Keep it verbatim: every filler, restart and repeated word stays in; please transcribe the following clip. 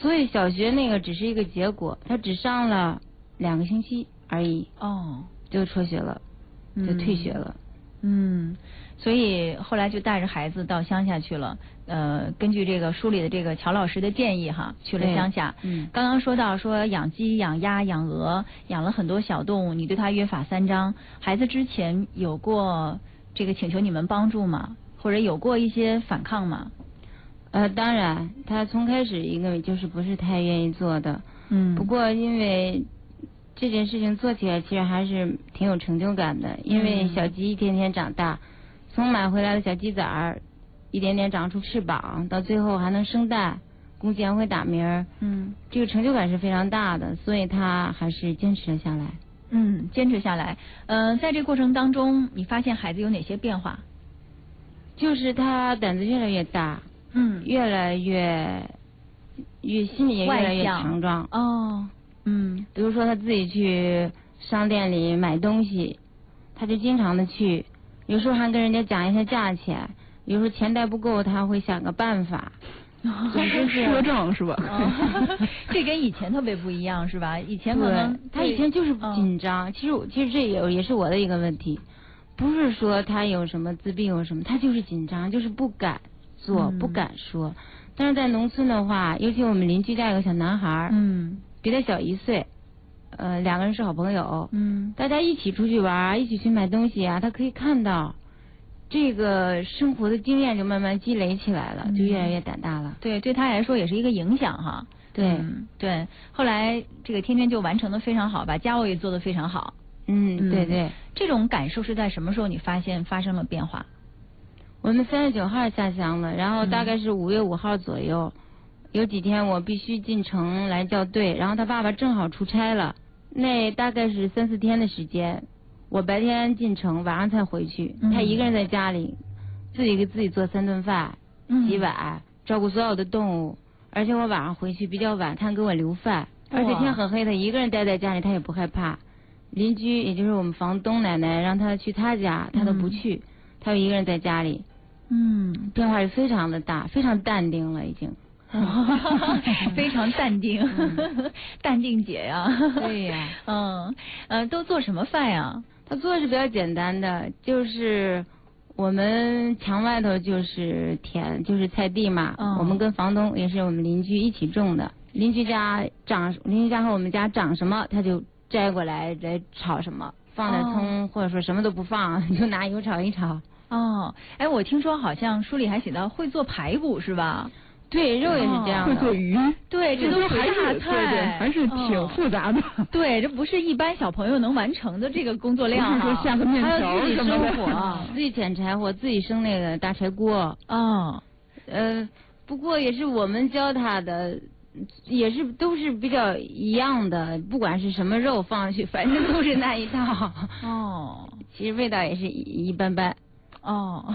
所以小学那个只是一个结果，他只上了两个星期而已， 哦， 就辍学了，就退学了。 嗯。嗯，所以后来就带着孩子到乡下去了。呃，根据这个书里的这个乔老师的建议哈，去了乡下。 嗯， 刚刚说到说养鸡、养鸭、养鹅，养了很多小动物，你对他约法三章。孩子之前有过这个请求你们帮助吗？或者有过一些反抗吗？ 呃，当然，他从开始一个就是不是太愿意做的。 嗯。 不过因为这件事情做起来，其实还是挺有成就感的，因为小鸡一天天长大，从买回来的小鸡崽儿，一点点长出翅膀，到最后还能生蛋，公鸡还会打鸣儿。 嗯， 这个成就感是非常大的，所以他还是坚持了下来。 嗯，坚持下来。呃，在这过程当中，你发现孩子有哪些变化？ 就是他胆子越来越大， 嗯， 越来越越心里也越来越强壮。 哦，嗯， 比如说他自己去商店里买东西，他就经常的去，有时候还跟人家讲一下价钱，有时候钱带不够，他会想个办法。总之是赊账是吧？ 哦、这跟以前特别不一样是吧？以前可能他以前就是紧张，哦、其实其实这也也是我的一个问题，不是说他有什么自闭有什么，他就是紧张，就是不敢做，嗯、不敢说。但是在农村的话，尤其我们邻居家有个小男孩， 嗯， 比他小一岁，呃，两个人是好朋友， 嗯， 大家一起出去玩，一起去买东西啊，他可以看到。这个生活的经验就慢慢积累起来了，就越来越胆大了。 对，对他来说也是一个影响哈。 对、 嗯，对。后来这个天天就完成的非常好，把家务也做得非常好。 嗯，嗯对对。 这种感受是在什么时候你发现发生了变化？ 我们三十九号下乡了，然后大概是五月五号左右，嗯、有几天我必须进城来校对，然后他爸爸正好出差了，那大概是三四天的时间。我白天进城，晚上才回去。嗯、他一个人在家里，自己给自己做三顿饭， 嗯、 洗碗，照顾所有的动物。而且我晚上回去比较晚，他给我留饭。而且天很黑，他一个人待在家里，他也不害怕。邻居也就是我们房东奶奶让他去他家，他都不去，嗯、他就一个人在家里。 嗯， 变化是非常的大，非常淡定了已经。 非常淡定，嗯、淡定姐呀。 对呀。 嗯，呃，都做什么饭呀？ 他做的是比较简单的，就是我们墙外头就是田，就是菜地嘛。嗯、我们跟房东也是我们邻居一起种的，邻居家长，邻居家和我们家长什么，他就摘过来来炒什么，放点葱、哦、或者说什么都不放，就拿油炒一炒。 哦，哎，我听说好像书里还写到会做排骨是吧？ 对，肉也是这样的。 会做鱼。 对，这都是大菜， 对对，还是挺复杂的。 哦、对，这不是一般小朋友能完成的这个工作量、啊。 不是说下个面条还要自己生火， 自己捡柴火，自己生那个大柴锅。 哦， 呃，不过也是我们教他的，也是都是比较一样的，不管是什么肉放上去，反正都是那一套。 哦， 其实味道也是一一般般。 哦。